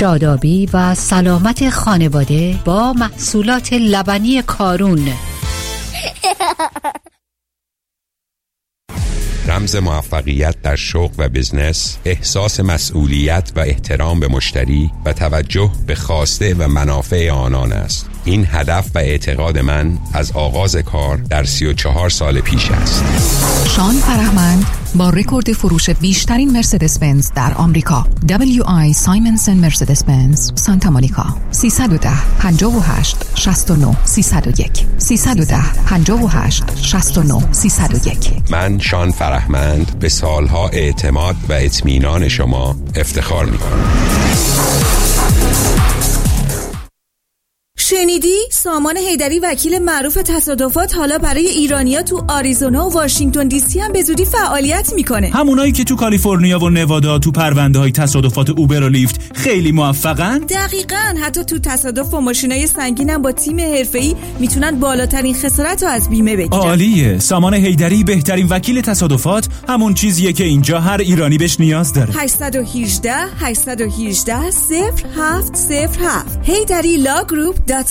شادابی و سلامت خانواده با محصولات لبنی کارون. رمز موفقیت در شغل و بزنس، احساس مسئولیت و احترام به مشتری و توجه به خواسته و منافع آنان است. این هدف و اعتقاد من از آغاز کار در 34 سال پیش است. شان فرهمند با رکورد فروش بیشترین مرسدس بنز در آمریکا، WI سایمنسن مرسدس بنز سانتا مونیکا، 310 58 69 301 310 58 69 301. من شان فرهمند به سالها اعتماد و اطمینان شما افتخار می‌کنم. شنیدی؟ سامان حیدری وکیل معروف تصادفات حالا برای ایرانیا تو آریزونا و واشنگتن دی سی هم به زودی فعالیت میکنه. همونایی که تو کالیفرنیا و نوادا تو پرونده‌های تصادفات اوبر و لیفت خیلی موفقن؟ دقیقاً. حتی تو تصادف با ماشینای سنگینم با تیم حرفه‌ای میتونن بالاترین خسارت رو از بیمه بگیرن. عالیه. سامان حیدری بهترین وکیل تصادفات، همون چیزیه که اینجا هر ایرانی بهش نیاز داره. 818 818 0707 HeyDaddyLawGroup.com.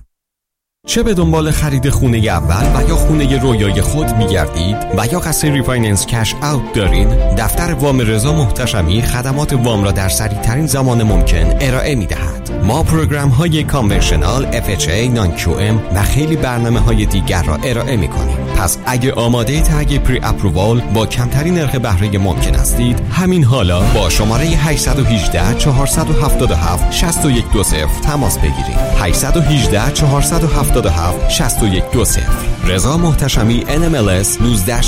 چه به دنبال خرید خونه اول و یا خونه رویای خود می‌گردید و یا قصد ریفایننس کش اوت دارید، دفتر وام رضا محتشمی خدمات وام را در سریع‌ترین زمان ممکن ارائه می‌دهد. ما پروگرام‌های کانونشنال، FHA، نان QM و خیلی برنامه‌های دیگر را ارائه می‌کنیم. پس اگه آماده تگ پری اپرووال با کمترین نرخ بهره ممکن هستید، همین حالا با شماره 818 477 6120 تماس بگیرید. 818 477 6120. رضا محتشمی NMLS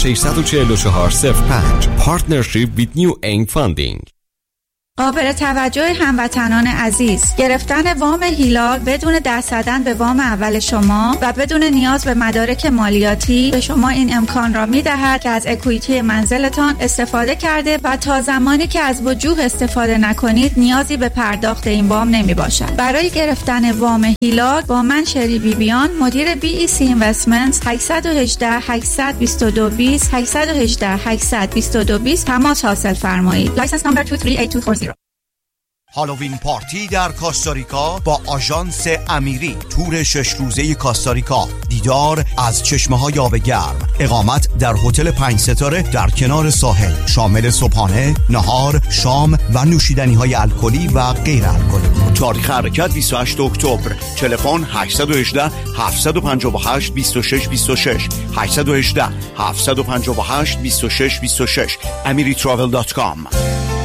1964405. Partnership with New Aim Funding. قابل توجه هموطنان عزیز، گرفتن وام هیلال بدون دست زدن به وام اول شما و بدون نیاز به مدارک مالیاتی به شما این امکان را می‌دهد که از اکویتی منزلتان استفاده کرده و تا زمانی که از وجوه استفاده نکنید نیازی به پرداخت این وام نمی‌باشد. برای گرفتن وام هیلال با من شری بیبیان، مدیر BEC Investments، 818 822 20 818 822 20 تماس حاصل فرمایید. لایسنس نمبر 238240. هالووین پارتی در کاستاریکا با آژانس امیری، تور 6 روزه کاستاریکا، دیدار از چشمه‌های آب گرم، اقامت در هتل 5 ستاره در کنار ساحل، شامل صبحانه، نهار، شام و نوشیدنی‌های الکلی و غیر الکلی. تاریخ حرکت 28 اکتبر. تلفن 818 758 2626 818 758 2626 amiritravel.com.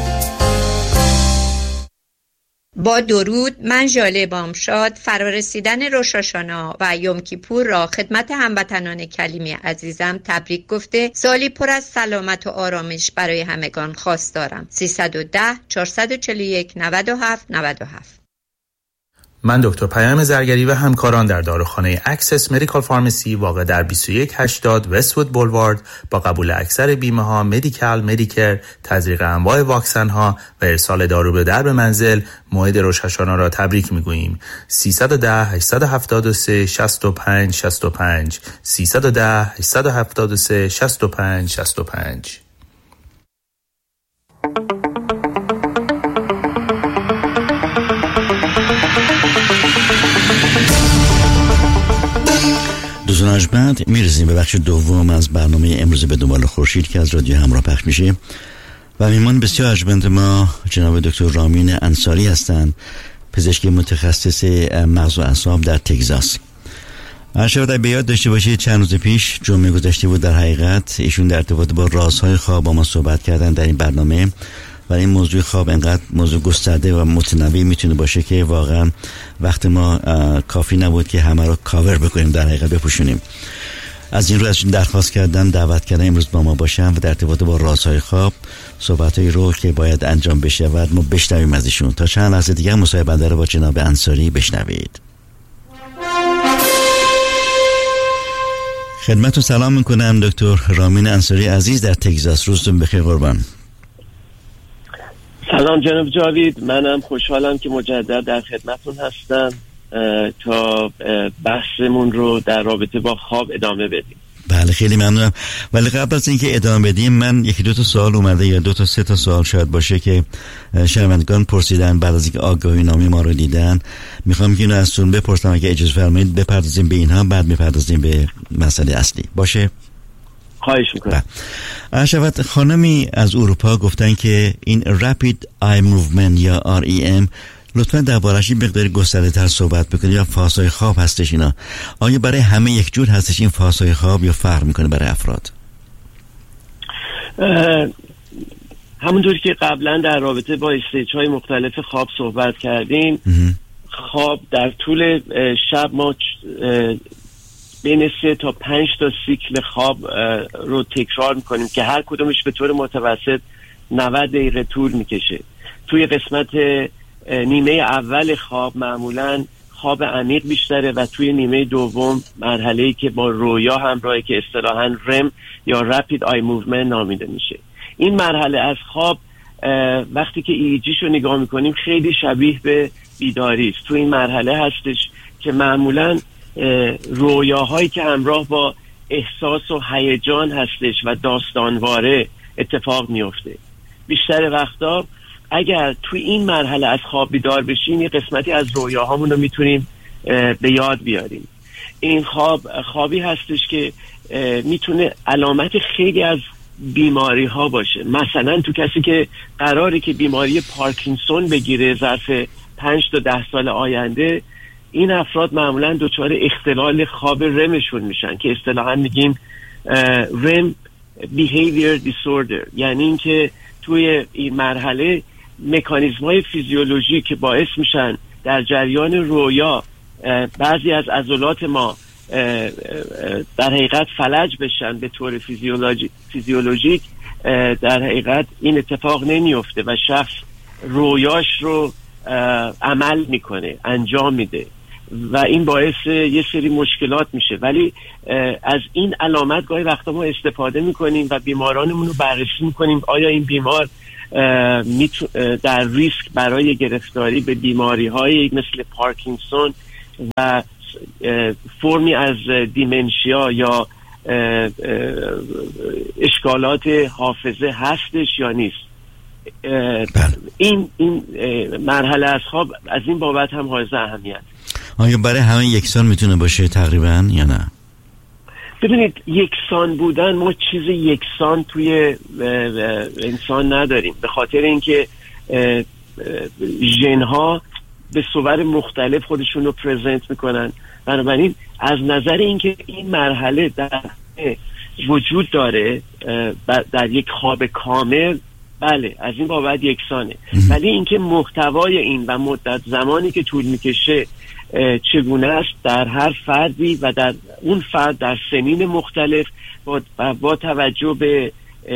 با درود، من ژاله بامشاد فرارسیدن روش هاشانا و یوم کیپور را خدمت هموطنان کلیمی عزیزم تبریک گفته سالی پر از سلامت و آرامش برای همگان خواستارم. 310 441 97 97. من دکتر پیام زرگری و همکاران در داروخانه اکسس مدیکال فارمسی واقع در 2180 وست‌وود بولوارد با قبول اکثر بیمه ها، مدیکال، مدیکر، تزریق انواع واکسن ها و ارسال دارو به درب منزل موعد روش هاشانا را تبریک میگوییم. 310 873 65 65 310 873 65 65. دوستان ارجمند، میرسیم به بخش دوم از برنامه امروز به دنبال خورشید که از رادیو همراه پخش میشه و میمان بسیار ارجمند ما جناب دکتر رامین انصاری هستند، پزشک متخصص مغز و اعصاب در تگزاس. هر در بیاد داشته باشید چند روز پیش جمعه گذشته بود، در حقیقت ایشون در ارتباط با رازهای خواب با ما صحبت کردن در این برنامه و این موضوع خواب انقدر موضوع گسترده و متنوع میتونه باشه که واقعا وقت ما کافی نبود که همه رو کاور بکنیم، در حقیقت بپوشونیم. از این رو ازشون درخواست کردن، دعوت کردن امروز با ما باشن و در ارتباط با رازهای خواب صحبتایی رو که باید انجام بشه و ما بشنویم از ایشون. تا چند لحظه دیگه مصاحبه رو با جناب انصاری بشنوید. خدمتتون سلام میکنم دکتر رامین انصاری عزیز در تگزاس. روزتون بخیر قربان. سلام جناب جاوید، منم خوشحالم که مجدد در خدمتون هستم تا بحثمون رو در رابطه با خواب ادامه بدیم. بله خیلی ممنونم. ولی قبل از اینکه ادامه بدیم من یکی دو تا سوال اومده یا 2 تا 3 تا سوال شاید باشه که شنوندگان پرسیدن بعد از اینکه آگاهی نامه ما رو دیدن. میخوام که اینو ازتون بپرسم اگه اجازه فرمایید بپردازیم به اینها بعد میپردازیم به مسئله اصلی. باشه؟ خواهش میکنم. عشقت خانمی از اروپا گفتن که این Rapid Eye Movement یا REM لطفاً درباره‌اش مقدار گسترده‌تر صحبت بکنید. یا فازهای خواب هستش اینا، آیا برای همه یک جور هستش این فازهای خواب یا فرق میکنه برای افراد؟ همونطور که قبلا در رابطه با استیج‌های مختلف خواب صحبت کردیم، خواب در طول شب ما بین 3 تا 5 تا سیکل خواب رو تکرار میکنیم که هر کدومش به طور متوسط 90 دقیقه طول میکشه. توی قسمت نیمه اول خواب معمولاً خواب عمیق بیشتره و توی نیمه دوم مرحله‌ای که با رویا همراهه که اصطلاحاً REM یا Rapid Eye Movement نامیده میشه. این مرحله از خواب وقتی که EEGش رو نگاه میکنیم خیلی شبیه به بیداری است. توی این مرحله هستش که معمولاً رویاهایی که همراه با احساس و هیجان هستش و داستانواره اتفاق میفته. بیشتر وقتا اگر توی این مرحله از خواب بیدار بشیم یه قسمتی از رویاهامون رو میتونیم به یاد بیاریم. این خوابی هستش که میتونه علامت خیلی از بیماری ها باشه. مثلا تو کسی که قراره که بیماری پارکینسون بگیره ظرف 5 تا 10 سال آینده، این افراد معمولا دچار اختلال خواب رمشون میشن که اصطلاحاً میگیم REM behavior disorder، یعنی اینکه توی این مرحله مکانیزم‌های فیزیولوژیک که باعث میشن در جریان رویا بعضی از عضلات ما در حقیقت فلج بشن به طور فیزیولوژیک در حقیقت این اتفاق نمیفته و شخص رویاش رو عمل میکنه، انجام میده و این باعث یه سری مشکلات میشه. ولی از این علامت گاهی وقتا ما استفاده میکنیم و بیمارانمون رو بررسی میکنیم آیا این بیمار در ریسک برای گرفتاری به بیماری های مثل پارکینسون و فرمی از دیمنشیا یا اشکالات حافظه هستش یا نیست. این مرحله از خواب از این بابت هم حائز اهمیت. آیا برای همه یکسان میتونه باشه تقریبا یا نه؟ ببینید یکسان بودن، ما چیز یکسان توی انسان نداریم، به خاطر اینکه ژن‌ها به صور مختلف خودشون رو پرزنت میکنن. بنابراین از نظر اینکه این مرحله در وجود داره در یک خواب کامل، بله از این بابت یکسانه. ولی اینکه محتوای این و مدت زمانی که طول میکشه چگونه است در هر فردی و در اون فرد در سنین مختلف با توجه به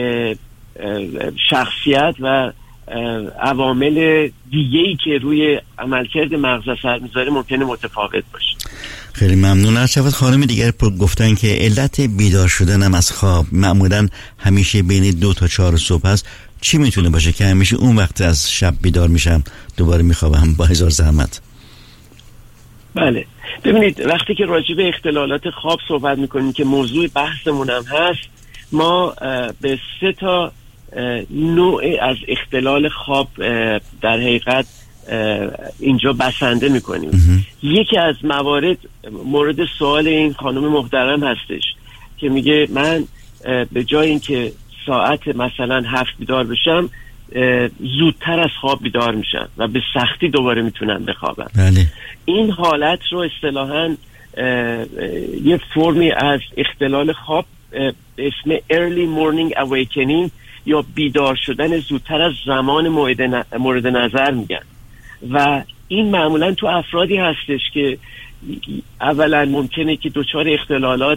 شخصیت و عوامل دیگه‌ای که روی عملکرد مغز اثر میذاره ممکنه متفاوت باشه. خیلی ممنون. عرض خانم دیگر گفتن که علت بیدار شدنم از خواب معمولا همیشه بین 2 تا 4 صبح است. چی میتونه باشه که همیشه اون وقت از شب بیدار میشم دوباره میخوابم با هزار زحمت؟ بله ببینید وقتی که راجع به اختلالات خواب صحبت میکنیم که موضوع بحثمون هم هست، ما به 3 تا نوع از اختلال خواب در حقیقت اینجا بسنده میکنیم. یکی از مورد سوال این خانم محترم هستش که میگه من به جای اینکه ساعت مثلا 7 بیدار بشم زودتر از خواب بیدار میشم و به سختی دوباره میتونم بخوابم. بله. این حالت رو اصطلاحاً یه فرمی از اختلال خواب به اسم early morning awakening یا بیدار شدن زودتر از زمان مورد نظر میگن و این معمولاً تو افرادی هستش که اولا ممکنه که دچار اختلالات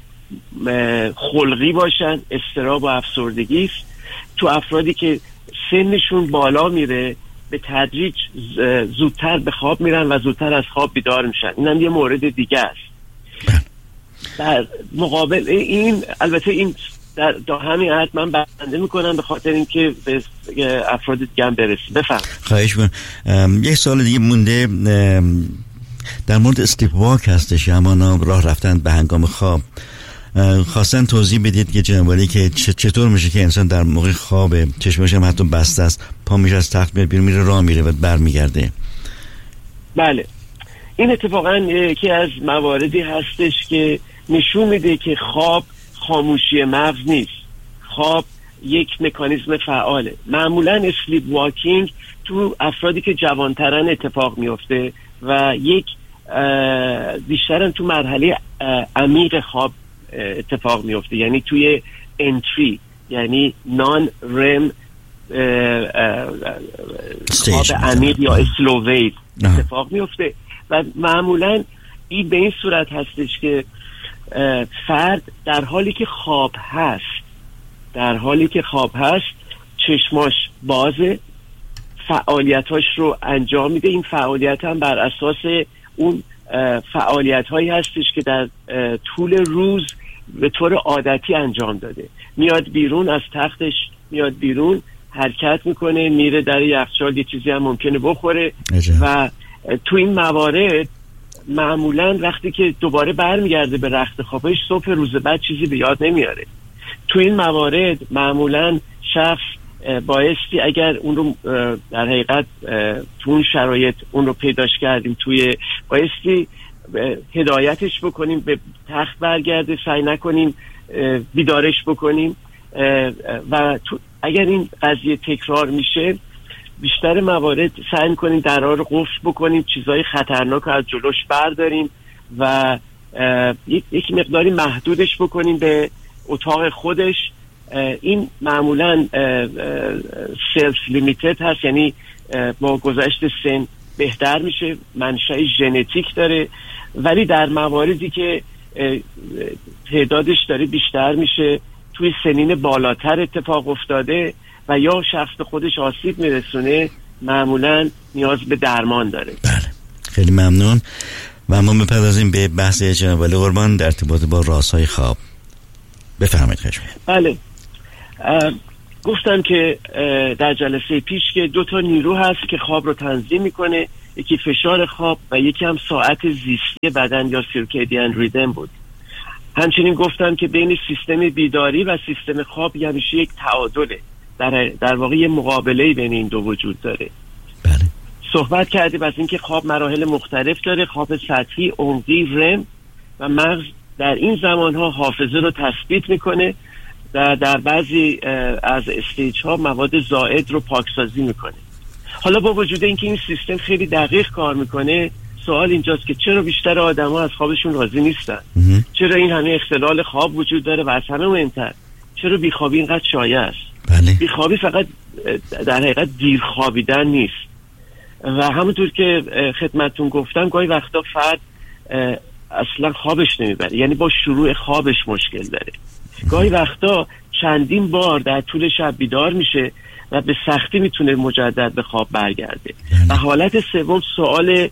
خلقی باشن، اضطراب و افسردگی است. تو افرادی که سنشون بالا میره به تدریج زودتر به خواب میرن و زودتر از خواب بیدار میشن. اینم یه مورد دیگه است. در مقابل این البته این در همین حد من بنده میکنم به خاطر اینکه به افراد دیگه هم برسیم. بفهم. خواهش میکنم. یک سوال دیگه مونده در مورد استیپ واک هستش، اما راه رفتن به هنگام خواب. خواستن توضیح بدید که جناب عالی که چطور میشه که انسان در موقع خواب چشمش هم حتی بسته است، پا میشه از تخت میاد بیرون، میره راه میره و برمیگرده؟ بله، این اتفاقا یکی از مواردی هستش که نشون میده که خواب خاموشی مغز نیست. خواب یک مکانیزم فعاله. معمولا اسلیپ واکینگ تو افرادی که جوانترن اتفاق میفته و یک بیشترن تو مرحله عمیق خواب اتفاق میفته، یعنی توی انتری، یعنی نان رم خواب عمیق یا اسلو ویو اتفاق میفته و معمولا این به این صورت هستش که فرد در حالی که خواب هست چشماش بازه، فعالیتاش رو انجام میده. این فعالیت هم بر اساس اون فعالیت هایی هستش که در طول روز به طور عادتی انجام داده. میاد بیرون از تختش، میاد بیرون حرکت میکنه، میره در یخچال، یه چیزی هم ممکنه بخوره و تو این موارد معمولا وقتی که دوباره برمیگرده به رخت خوابش صبح روز بعد چیزی به یاد نمیاره. تو این موارد معمولا شخص بایستی اگر اون رو در حقیقت تو اون شرایط اون رو پیداش کردیم بایستی هدایتش بکنیم به تخت برگرده، سعی نکنیم بیدارش بکنیم و اگر این قضیه تکرار میشه بیشتر موارد سعی کنیم درها رو قفل بکنیم، چیزهای خطرناک رو از جلوش برداریم و یک مقداری محدودش بکنیم به اتاق خودش. این معمولا سلف لیمیتد هست، یعنی با گذشت سن بهتر میشه، منشأ ژنتیک داره، ولی در مواردی که تعدادش داره بیشتر میشه، توی سنین بالاتر اتفاق افتاده و یا شخص خودش آسیب میرسونه، معمولا نیاز به درمان داره. بله، خیلی ممنون. و ما بپردازیم به بحث جناب علی قربان در ارتباط با رازهای خواب. بفرمایید خشم. بله، گفتم که در جلسه پیش که 2 نیرو هست که خواب رو تنظیم میکنه، یکی فشار خواب و یکی هم ساعت زیستی بدن یا سیرکیدین ریدم بود. همچنین گفتم که بین سیستم بیداری و سیستم خواب یعنی یک تعادله، در واقع یه مقابله بین این دو وجود داره. بله. صحبت کردیم از اینکه خواب مراحل مختلف داره، خواب سطحی، عمقی، رم و مغز در این زمانها حافظه رو تثبیت میکنه، در بعضی از استیج ها مواد زائد رو پاکسازی میکنه. حالا با وجود اینکه این سیستم خیلی دقیق کار میکنه، سوال اینجاست که چرا بیشتر آدم ها از خوابشون راضی نیستن؟ چرا این همه اختلال خواب وجود داره و از همه مهمتر چرا بیخوابی اینقدر شایع است؟ بله. بیخوابی فقط در حقیقت دیر خوابیدن نیست و همونطور که خدمتتون گفتم گاهی وقتا فرد اصلا خوابش نمیبره، یعنی با شروع خوابش مشکل داره. گاهی وقتا چندین بار در طول شب بیدار میشه و به سختی میتونه مجدد به خواب برگرده. و حالت سوم سوال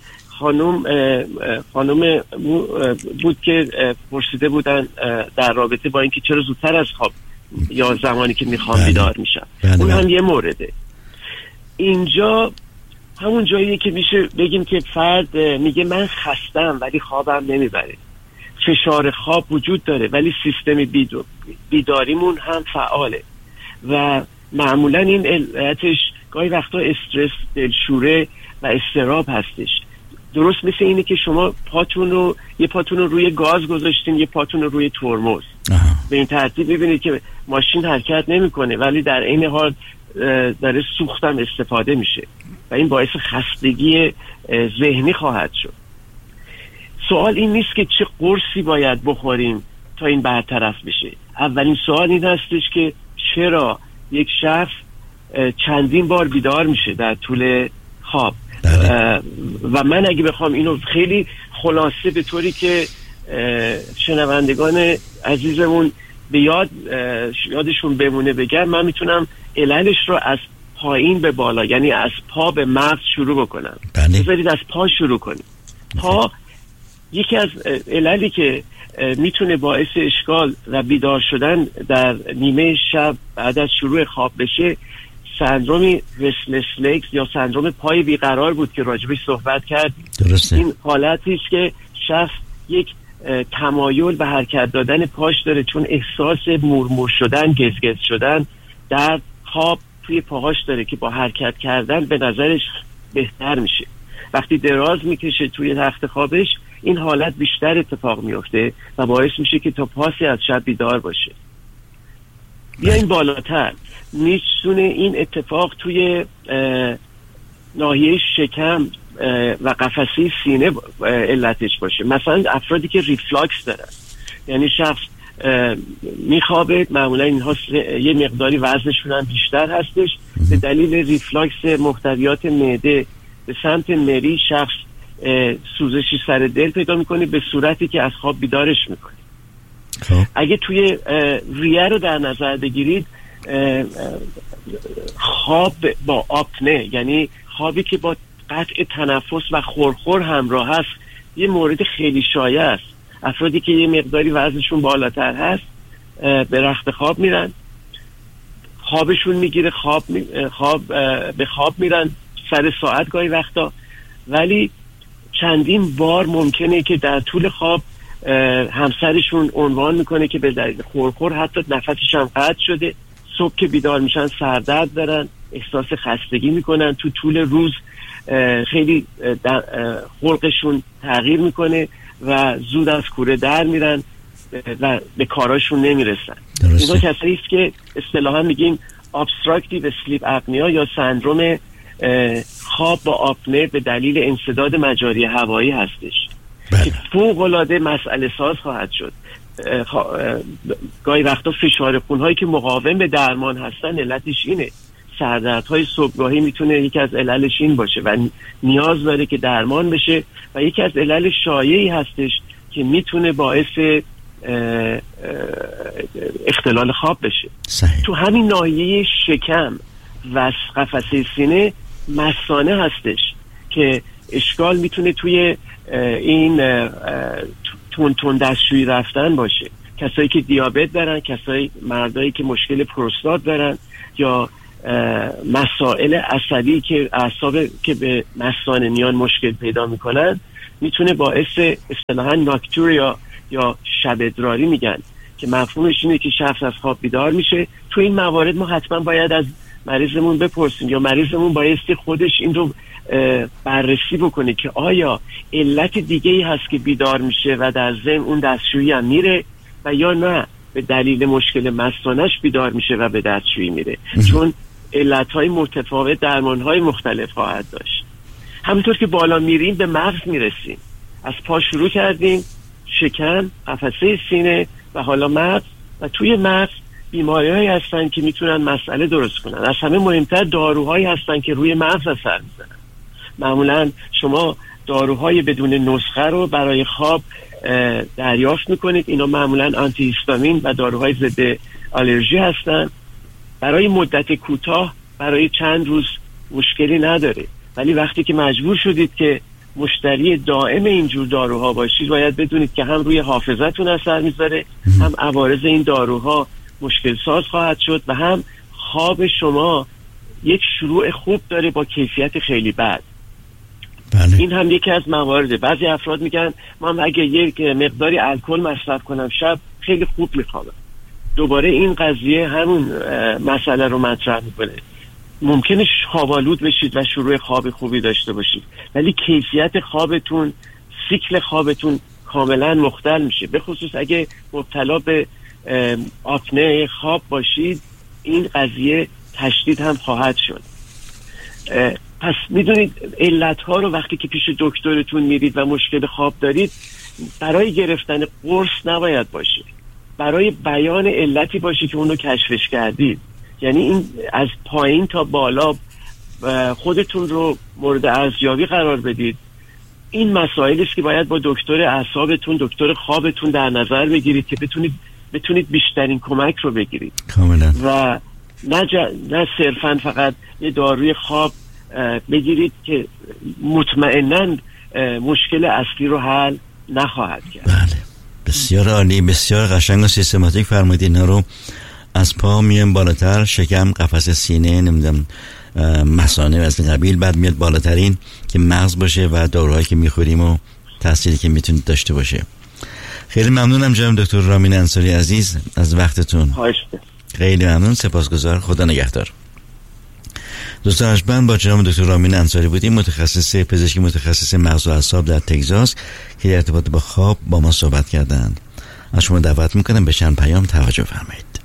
خانم بود که پرسیده بودن در رابطه با اینکه چرا زودتر از خواب یا زمانی که میخوام بیدار میشم. اون هم یه مورده. اینجا همون جاییه که میشه بگیم که فرد میگه من خستم ولی خوابم نمیبره، فشار خواب وجود داره ولی سیستم بیداریمون هم فعاله و معمولا این علتش گاهی وقتا استرس، دلشوره و اضطراب هستش. درست مثل اینه که شما یه پاتون رو روی گاز گذاشتین، یه پاتون رو روی ترمز. به این ترتیب میبینید که ماشین حرکت نمیکنه ولی در این حال داره سوختم استفاده میشه و این باعث خستگی ذهنی خواهد شد. سوال این نیست که چه قرصی باید بخوریم تا این برطرف بشه. اولین سوال این هستش که چرا یک شخص چندین بار بیدار میشه در طول خواب. و من اگه بخوام اینو خیلی خلاصه به طوری که شنوندگان عزیزمون به یادشون بمونه بگم، من میتونم عللش رو از پایین به بالا، یعنی از پا به مغز شروع بکنم. بذارید از پا شروع کنیم. پا یکی از عللی که میتونه باعث اشکال و بیدار شدن در نیمه شب بعد از شروع خواب بشه، سندروم رسلس لگز یا سندروم پای بیقرار بود که راجبش صحبت کردیم. درسته. این حالتی است که شخص یک تمایل به حرکت دادن پاش داره، چون احساس مورمور شدن، گزگز شدن در خواب توی پاهاش داره که با حرکت کردن به نظرش بهتر میشه. وقتی دراز میکشه توی تخت خوابش این حالت بیشتر اتفاق میفته و باعث میشه که تا پاسی از شب بیدار باشه. بیاین بالاتر، میتونه این اتفاق توی ناحیه شکم و قفسه سینه علتش باشه. مثلا افرادی که ریفلاکس دارن، یعنی شخص میخوابه، معمولا اینها یه مقداری وزنشون هم بیشتر هستش، به دلیل ریفلاکس محتویات معده به سمت مری شخص سوزشی سر دل پیدا میکنه به صورتی که از خواب بیدارش میکنه. اگه توی ریه رو در نظر بگیرید، خواب با آپنه، یعنی خوابی که با قطع تنفس و خورخور همراه هست، یه مورد خیلی شایع است. افرادی که یه مقداری وزنشون بالاتر هست به رخت خواب میرن، خوابشون میگیره، به خواب میرن سر ساعت گاهی وقتا، ولی چندین بار ممکنه که در طول خواب همسرشون عنوان میکنه که به دلیل خورخور حتی نفسش هم قطع شده، صبح که بیدار میشن سردرد دارن، احساس خستگی میکنن، تو طول روز خیلی خلقشون تغییر میکنه و زود از کوره در میرن و به کاراشون نمیرسن. اینا کسایی است که اصطلاحا میگیم obstructive sleep apnea یا سندروم خواب با آپنه به دلیل انسداد مجاری هوایی هستش که فوق‌العاده مسئله ساز خواهد شد. گاهی وقتا فشار خون‌هایی که مقاوم به درمان هستن علتش اینه. سردردهای صبحگاهی میتونه یکی از عللش این باشه و نیاز داره که درمان بشه و یکی از علل شایعی هستش که میتونه باعث اختلال خواب بشه. تو همین ناحیه شکم و قفسه سینه مثانه هستش که اشکال میتونه توی این تون دستشویی رفتن باشه. کسایی که دیابت دارن، مردایی که مشکل پروستات دارن یا مسائل عصبی که اعصاب که به مثانه میان مشکل پیدا میکنن، میتونه باعث اصطلاحاً ناکتوریا یا شب ادراری میگن که مفهومش اینه که شخص از خواب بیدار میشه. تو این موارد ما حتما باید از مریضمون بپرسیم یا مریضمون بایستی خودش این رو بررسی بکنه که آیا علت دیگه ای هست که بیدار میشه و در ضمن اون دستشویی هم میره و یا نه به دلیل مشکل مثانه‌اش بیدار میشه و به دستشویی میره، چون علتهای متفاوت درمانهای مختلف خواهد داشت. همونطور که بالا میریم به مغز میرسیم. از پا شروع کردیم، شکم، قفسه سینه و حالا مغز، و توی مغز بیماری‌هایی هستن که میتونن مسئله درست کنن. از همه مهمتر داروهایی هستن که روی مغز اثر میزنن. معمولا شما داروهای بدون نسخه رو برای خواب دریافت میکنید. اینا معمولا آنتی هیستامین و داروهای ضد آلرژی هستن. برای مدت کوتاه، برای چند روز مشکلی نداره، ولی وقتی که مجبور شدید که مشتری دائم اینجور داروها باشید، باید بدونید که هم روی حافظتون اثر میذاره، هم عوارض این داروها مشکل ساز خواهد شد و هم خواب شما یک شروع خوب داره با کیفیت خیلی بد. بله. این هم یکی از موارده. بعضی افراد میگن من اگه یک مقداری الکل مصرف کنم شب خیلی خوب میخوابم. دوباره این قضیه همون مسئله رو مطرح میکنه. ممکنه خوابالود بشید و شروع خواب خوبی داشته باشید، ولی کیفیت خوابتون، سیکل خوابتون کاملا مختل میشه. به خصوص اگه مبتلا به آپنه خواب باشید، این قضیه تشدید هم خواهد شد. پس میدونید علتها رو وقتی که پیش دکترتون میرید و مشکل خواب دارید، برای گرفتن قرص نباید باشه، برای بیان علتی باشه که اون رو کشفش کردید. یعنی این از پایین تا بالا خودتون رو مورد ارزیابی قرار بدید. این مسائلی است که باید با دکتر اعصابتون، دکتر خوابتون در نظر بگیرید که بتونید بیشترین کمک رو بگیرید کاملا. و نه صرفا فقط یه داروی خواب بگیرید که مطمئناً مشکل اصلی رو حل نخواهد کرد. بله، بسیار عالی، بسیار قشنگ و سیستماتیک فرمودید. اینا رو از پا میام بالاتر، شکم، قفسه سینه، نمیدونم مثانه و از قبیل، بعد میاد بالاترین که مغز باشه و داروهایی که میخوریم و تأثیری که میتونه داشته باشه. خیلی ممنونم جناب دکتر رامین انصاری عزیز از وقتتون. خواهش می‌کنم. خیلی ممنون، سپاسگزار. خدا نگهدار. دوستان عزیز، با جناب دکتر رامین انصاری بودیم، پزشکی متخصص مغز و اعصاب در تگزاس که در ارتباط با خواب با ما صحبت کردند. از شما دعوت میکنم به چند پیام توجه فرمایید.